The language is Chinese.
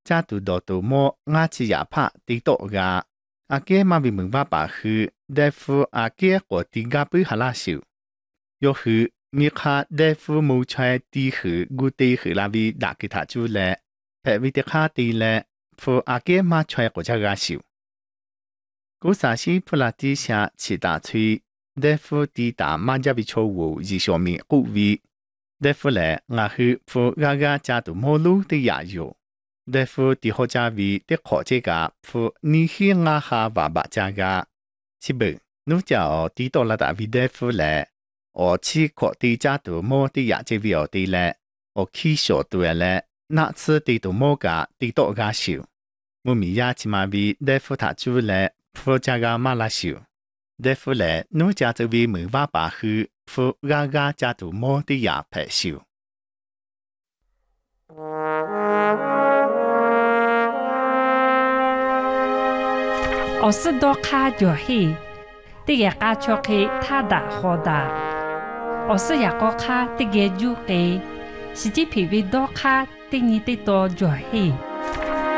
家都到到么阿起也怕地多个，阿个嘛比门巴巴去，大夫阿个我地个不哈拉少，又去米卡大夫冇出地去，古地去那边打给他住嘞，拍为的卡地嘞，夫阿个嘛出国家个少。古啥西普拉底下起大吹，大夫地打马家比错误，以上面古位。大夫嘞，我去夫家家家都冇路的也有。大夫地好家位的考这个，夫你去我下爸爸家个，是不？奴家地到了大位大夫嘞，我去考地家都冇的也这位我地嘞，我去小对嘞，那次地都冇个地到个少。我咪呀起码比大夫他住嘞，夫家个马拉少。大夫嘞，奴家这位没办法去。夫家家家都冇的也排少。 我是多卡就嘿，这个家就嘿他大好大。我是也个卡这个就嘿，是这皮皮多卡这你的多就嘿。